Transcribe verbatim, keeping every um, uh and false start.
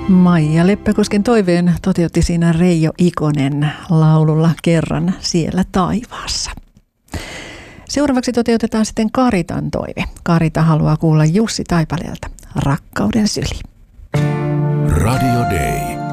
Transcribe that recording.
Maija Leppäkosken toiveen toteutti siinä Reijo Ikonen laululla Kerran siellä taivaassa. Seuraavaksi toteutetaan sitten Karitan toive. Karita haluaa kuulla Jussi Taipaleelta Rakkauden syli. Radio Day.